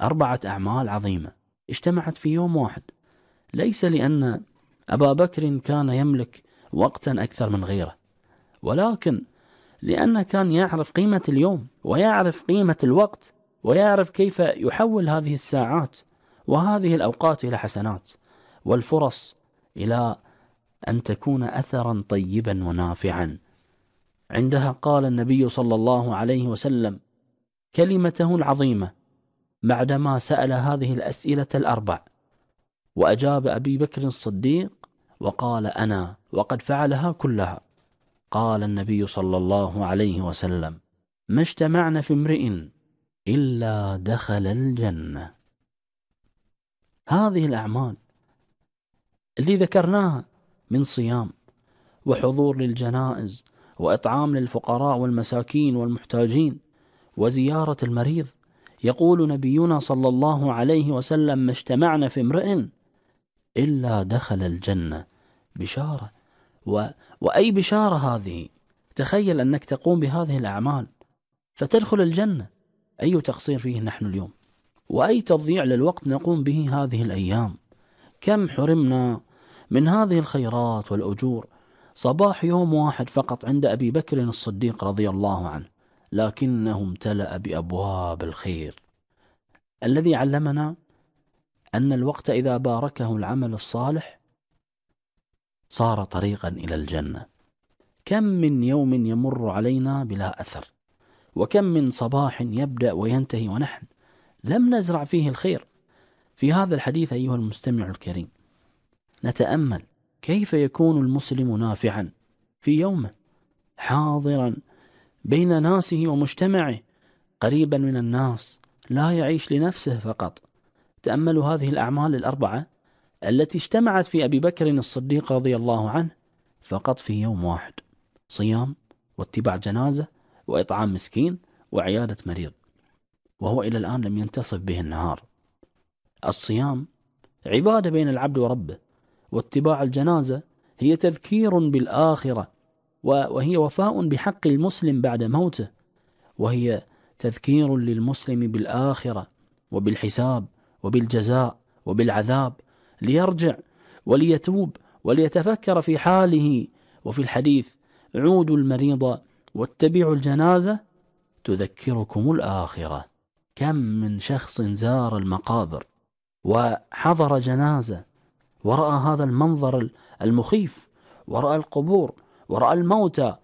4 أعمال عظيمة اجتمعت في يوم واحد، ليس لأن أبا بكر كان يملك وقتا أكثر من غيره، ولكن لأنه كان يعرف قيمة اليوم ويعرف قيمة الوقت ويعرف كيف يحول هذه الساعات وهذه الأوقات إلى حسنات والفرص إلى أن تكون أثرا طيبا ونافعا. عندها قال النبي صلى الله عليه وسلم كلمته العظيمة بعدما سأل هذه الأسئلة ال4، وأجاب أبي بكر الصديق وقال أنا، وقد فعلها كلها. قال النبي صلى الله عليه وسلم ما اجتمعنا في امرئ إلا دخل الجنة. هذه الأعمال اللي ذكرناها من صيام وحضور للجنائز وإطعام للفقراء والمساكين والمحتاجين وزيارة المريض، يقول نبينا صلى الله عليه وسلم ما اجتمعنا في امرئ إلا دخل الجنة. بشارة وأي بشارة هذه؟ تخيل أنك تقوم بهذه الأعمال فتدخل الجنة. أي تقصير فيه نحن اليوم، وأي تضييع للوقت نقوم به هذه الأيام. كم حرمنا من هذه الخيرات والأجور صباح يوم واحد فقط عند أبي بكر الصديق رضي الله عنه، لكنه امتلأ بأبواب الخير الذي علمنا أن الوقت إذا باركه العمل الصالح صار طريقا إلى الجنة. كم من يوم يمر علينا بلا أثر، وكم من صباح يبدأ وينتهي ونحن لم نزرع فيه الخير. في هذا الحديث أيها المستمع الكريم نتأمل كيف يكون المسلم نافعا في يومه، حاضرا بين ناسه ومجتمعه، قريبا من الناس، لا يعيش لنفسه فقط. تأملوا هذه الأعمال ال4 التي اجتمعت في أبي بكر الصديق رضي الله عنه فقط في يوم واحد: صيام واتباع جنازة وإطعام مسكين وعيادة مريض، وهو إلى الآن لم ينتصف به النهار. الصيام عبادة بين العبد وربه، واتباع الجنازة هي تذكير بالآخرة وهي وفاء بحق المسلم بعد موته، وهي تذكير للمسلم بالآخرة وبالحساب وبالجزاء وبالعذاب، ليرجع وليتوب وليتفكر في حاله. وفي الحديث عودوا المريض واتبعوا الجنازة تذكركم الآخرة. كم من شخص زار المقابر وحضر جنازة ورأى هذا المنظر المخيف، ورأى القبور ورأى الموتى،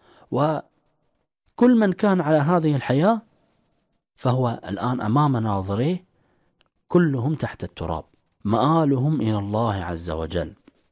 وكل من كان على هذه الحياة فهو الآن أمام ناظريه كلهم تحت التراب، مآلهم إلى الله عز وجل.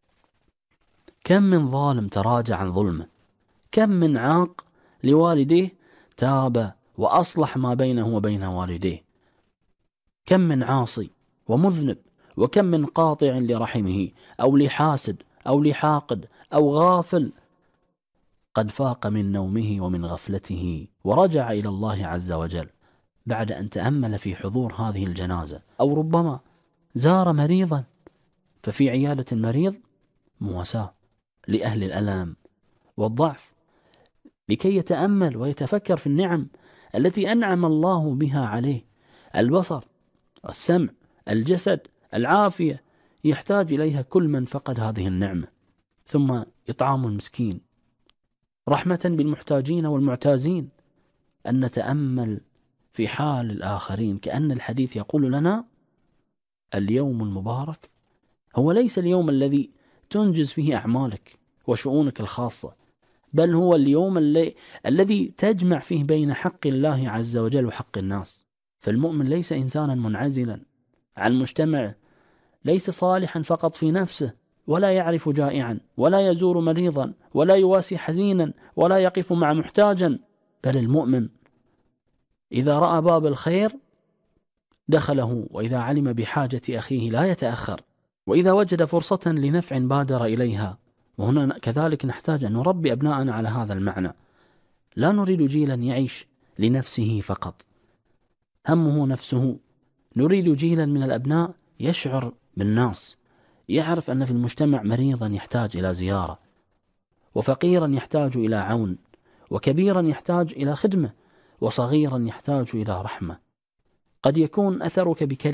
كم من ظالم تراجع عن ظلمه، كم من عاق لوالديه تاب وأصلح ما بينه وبين والديه، كم من عاصي ومذنب، وكم من قاطع لرحمه أو لحاسد أو لحاقد أو غافل قد فاق من نومه ومن غفلته ورجع إلى الله عز وجل بعد أن تأمل في حضور هذه الجنازة، أو ربما زار مريضا، ففي عيادة المريض مواساة لأهل الألم والضعف لكي يتأمل ويتفكر في النعم التي أنعم الله بها عليه: البصر، السمع، الجسد، العافية، يحتاج إليها كل من فقد هذه النعمة. ثم إطعام المسكين، رحمة بالمحتاجين والمعتازين، أن نتأمل في حال الآخرين، كأن الحديث يقول لنا اليوم المبارك هو ليس اليوم الذي تنجز فيه أعمالك وشؤونك الخاصة، بل هو اليوم الذي تجمع فيه بين حق الله عز وجل وحق الناس. فالمؤمن ليس إنسانا منعزلا عن مجتمعه، ليس صالحا فقط في نفسه، ولا يعرف جائعا، ولا يزور مريضا، ولا يواسي حزينا، ولا يقف مع محتاجا، بل المؤمن إذا رأى باب الخير دخله، وإذا علم بحاجة أخيه لا يتأخر، وإذا وجد فرصة لنفع بادر إليها. وهنا كذلك نحتاج أن نربي أبناءنا على هذا المعنى. لا نريد جيلا يعيش لنفسه فقط، همه نفسه. نريد جيلا من الأبناء يشعر بالناس، يعرف أن في المجتمع مريضا يحتاج إلى زيارة، وفقيرا يحتاج إلى عون، وكبيرا يحتاج إلى خدمة، وصغيرا يحتاج إلى رحمة. قد يكون أثرك بكلمة